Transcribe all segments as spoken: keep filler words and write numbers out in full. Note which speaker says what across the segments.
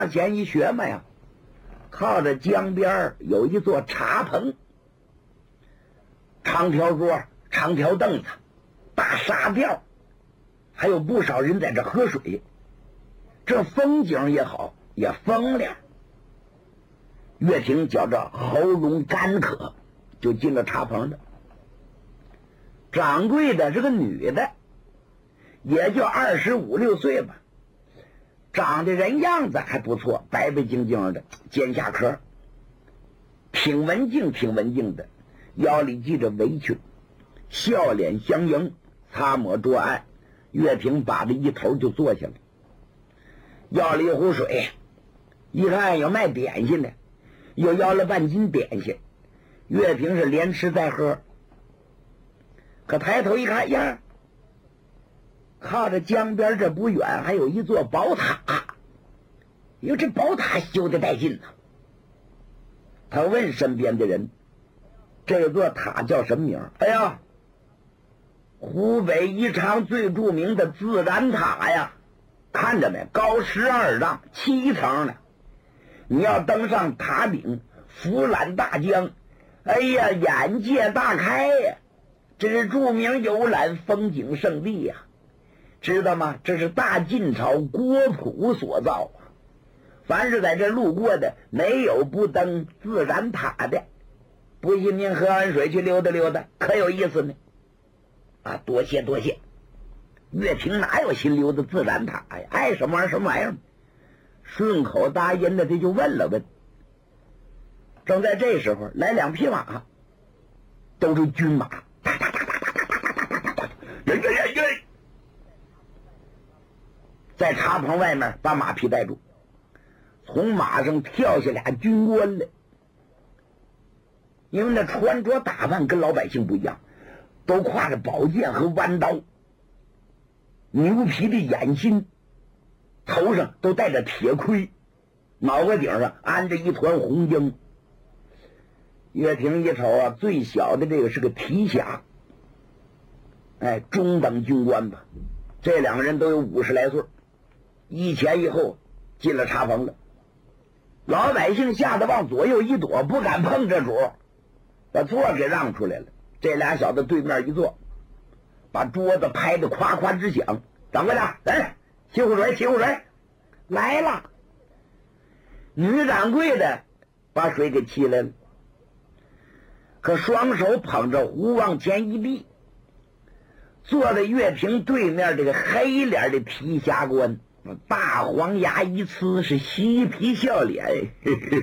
Speaker 1: 前一学嘛呀，靠着江边有一座茶棚，长条桌、长条凳子、大沙吊，还有不少人在这喝水。这风景也好，也风凉。岳平觉着喉咙干渴，就进了茶棚了。掌柜的是个女的，也就二十五六岁吧，长得人样子还不错，白白净净的，尖下壳，挺文静挺文静的，腰里系着围裙，笑脸相迎，擦抹桌案。岳平把着一头就坐下了，要了一壶水，一看有卖点心的，又要了半斤点心。岳平是连吃带喝，可抬头一看呀，靠着江边这不远还有一座宝塔，哟，这宝塔修的带劲呐！他问身边的人，这座塔叫什么名？哎呀，湖北宜昌最著名的自然塔呀，看着没，高十二丈，七层呢。你要登上塔顶，俯览大江，哎呀，眼界大开呀！这是著名游览风景胜地呀，知道吗？这是大晋朝郭璞所造啊。凡是在这路过的，没有不登自然塔的。不信您喝完水去溜达溜达，可有意思呢。啊，多谢多谢。岳平哪有心溜达自然塔呀？爱什么玩意儿什么玩意儿，顺口答应的，他就问了问。正在这时候，来两匹马，都是军马，哒哒哒哒哒哒哒哒哒哒，人人人人，在茶棚外面把马匹带住，从马上跳下俩军官来。因为那穿着打扮跟老百姓不一样，都挎着宝剑和弯刀，牛皮的眼心，头上都戴着铁盔，脑袋顶上安着一团红缨。岳平一瞅啊，最小的这个是个提辖，哎，中等军官吧。这两个人都有五十来岁，一前一后进了茶棚了。老百姓吓得往左右一躲，不敢碰这主，把座给让出来了。这俩小子对面一坐，把桌子拍得夸夸直响。掌柜的，来，沏壶水，沏壶水，来了。女掌柜的把水给沏来了，可双手捧着壶往前一立，坐在岳平对面这个黑脸的提辖官，大黄牙一呲，是嬉皮笑脸。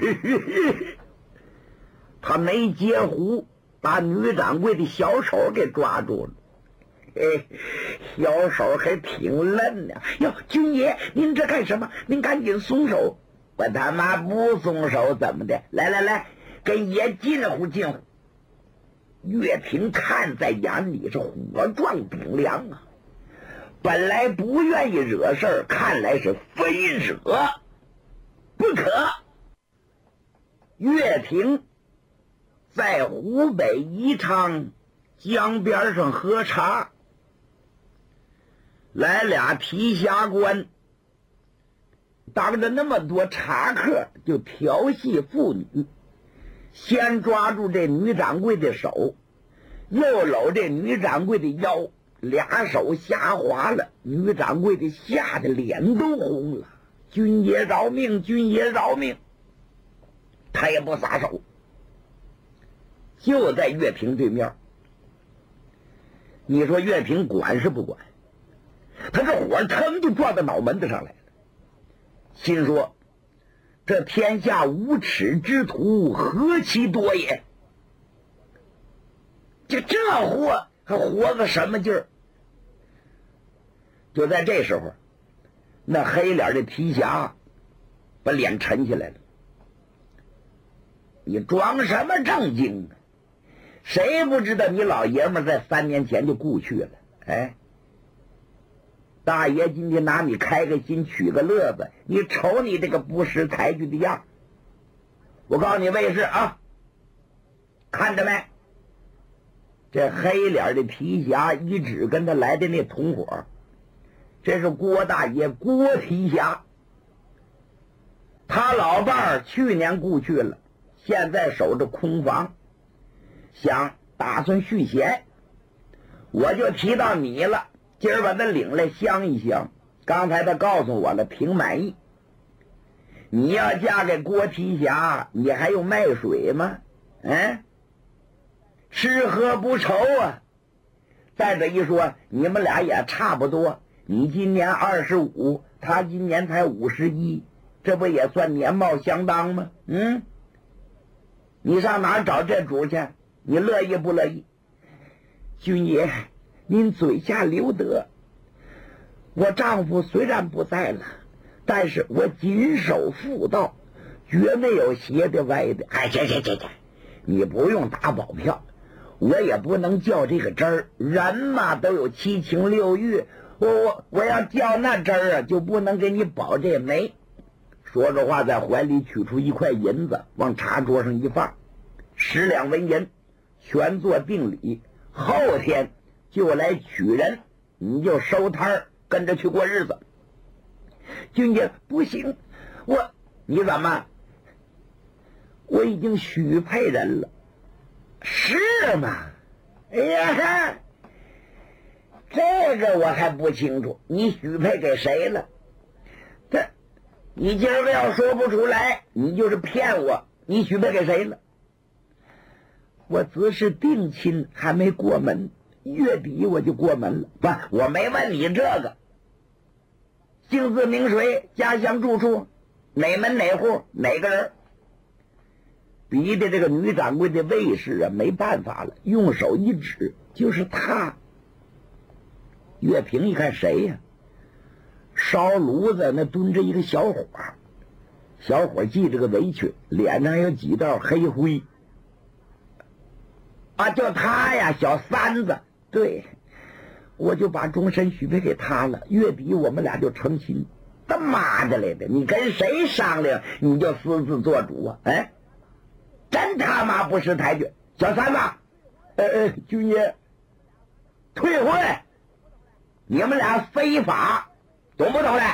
Speaker 1: 他没接壶，把女掌柜的小手给抓住了。哎，小手还挺嫩呢。哟，军爷，您这干什么？您赶紧松手！我他妈不松手怎么的？来来来，跟爷进乎进乎。岳平看在眼里是火壮顶梁啊，本来不愿意惹事儿，看来是非惹不可。岳平在湖北宜昌江边上喝茶，来俩提辖官，当着那么多茶客就调戏妇女，先抓住这女掌柜的手，又搂这女掌柜的腰，俩手下滑了，女掌柜的吓得脸都红了。军爷饶命，军爷饶命！他也不撒手，就在岳平对面。你说岳平管是不管？他这火腾就撞到脑门子上来了，心说这天下无耻之徒何其多也，就这货还活个什么劲儿？就在这时候，那黑脸的提辖把脸沉起来了。你装什么正经啊？谁不知道你老爷们在三年前就故去了？哎，大爷今天拿你开个心，取个乐子，你瞅你这个不识抬举的样。我告诉你卫士啊，看着没？这黑脸的提辖一指跟他来的那同伙，这是郭大爷郭提辖。 他老伴儿去年故去了，现在守着空房，想打算续弦，我就提到你了，今儿把他领来相一相。刚才他告诉我了，挺满意。你要嫁给郭提辖，你还用卖水吗？嗯，吃喝不愁啊。再者一说，你们俩也差不多，你今年二十五，他今年才五十一，这不也算年貌相当吗？嗯，你上哪儿找这主去？你乐意不乐意？军爷，您嘴下留德。我丈夫虽然不在了，但是我谨守妇道，绝没有斜的歪的。哎，行行行行，你不用打保票，我也不能较这个真儿。人嘛都有七情六欲，我我我要较那真儿啊，就不能给你保这媒。说着话，在怀里取出一块银子，往茶桌上一放，十两纹银，全做定礼。后天就来娶人，你就收摊儿，跟着去过日子。军爷，不行，我你怎么？我已经许配人了。是吗？哎呀，这个我还不清楚，你许配给谁了？这你今儿个要说不出来，你就是骗我。你许配给谁了？我只是定亲，还没过门，月底我就过门了。不，我没问你这个。姓字名谁？家乡住处？哪门哪户？哪个人？逼的这个女掌柜的卫士啊，没办法了，用手一指，就是他。岳平一看谁呀、啊？烧炉子那蹲着一个小伙，小伙系着个围裙，脸上有几道黑灰。啊，就他呀，小三子。对，我就把终身许配给他了，月底我们俩就成亲。他妈的来的，你跟谁商量你就私自做主啊？哎，真他妈不识抬举。小三子，呃呃，军爷，退会，你们俩非法，懂不懂嘞？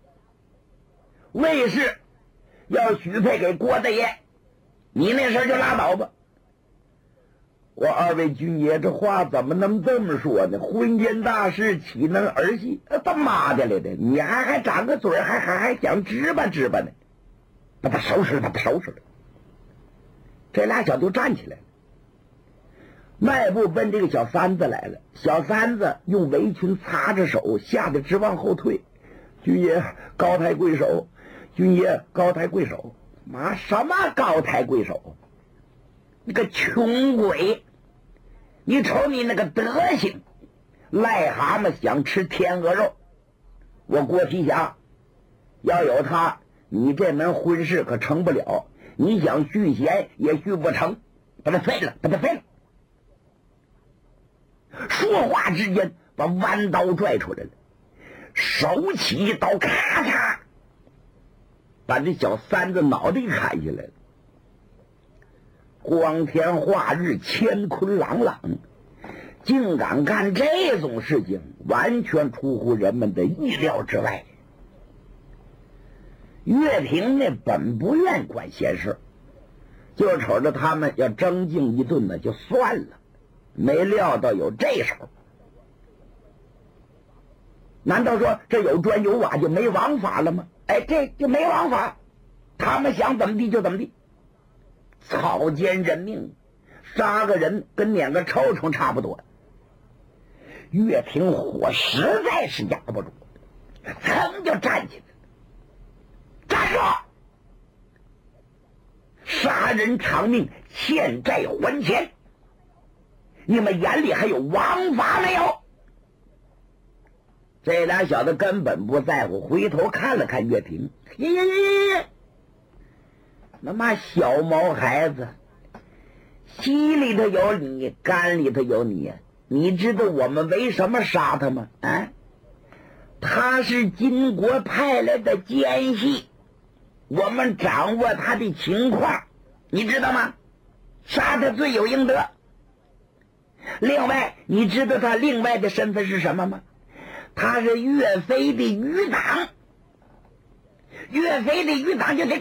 Speaker 1: 卫士要许配给郭大爷，你那事儿就拉倒吧。我二位军爷，这话怎么能这么说呢？婚姻大事岂能儿戏？他妈的来的，你还还长个嘴，还还还想吱巴吱巴呢？把他收拾了，把他收拾了。这俩小子就站起来了，迈步奔这个小三子来了。小三子用围裙擦着手，吓得直往后退。军爷高抬贵手，军爷高抬贵手。妈，什么高抬贵手？你个穷鬼，你瞅你那个德行，癞蛤蟆想吃天鹅肉。我郭提辖要有他，你这门婚事可成不了，你想续弦也续不成，把他废了，把他废了。说话之间，把弯刀拽出来了，手起一刀，咔嚓，把这小三子脑袋砍下来了。光天化日，乾坤朗朗，竟敢干这种事情，完全出乎人们的意料之外。岳平那本不愿管闲事，就瞅着他们要争竞一顿呢，就算了，没料到有这手。难道说这有砖有瓦就没王法了吗？哎，这就没王法，他们想怎么地就怎么地。草菅人命，杀个人跟撵个臭虫差不多。岳平火实在是压不住，噌就站起来了，站住！杀人偿命，欠债还钱，你们眼里还有王法没有？这俩小子根本不在乎，回头看了看岳平，耶耶耶耶耶，他妈小毛孩子，稀里头有你，干里头有你。你知道我们为什么杀他吗？啊，他是金国派来的奸细，我们掌握他的情况，你知道吗？杀他罪有应得。另外，你知道他另外的身份是什么吗？他是岳飞的余党。岳飞的余党就得